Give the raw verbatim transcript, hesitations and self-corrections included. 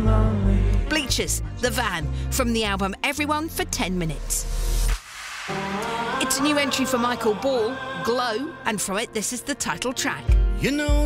Bleachers, The Van, from the album Everyone for ten minutes. It's a new entry for Michael Ball, Glow, and from it this is the title track. You know